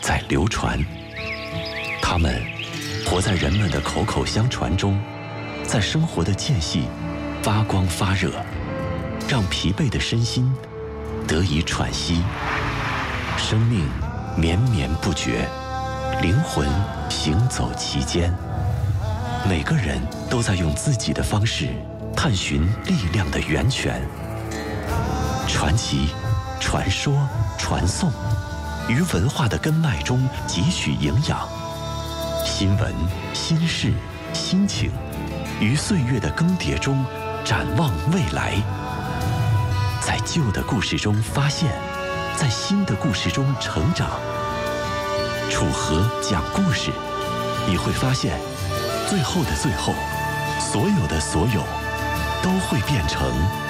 在流传。它们活在人们的口口相传中，在生活的间隙发光发热，让疲惫的身心得以喘息。生命绵绵不绝，灵魂行走其间。每个人都在用自己的方式探寻力量的源泉。传奇、传说、传颂，于文化的根脉中汲取营养。新闻、心事、心情，于岁月的更迭中展望未来。在旧的故事中发现，在新的故事中成长。楚河讲故事，你会发现，最后的最后，所有的所有，都会变成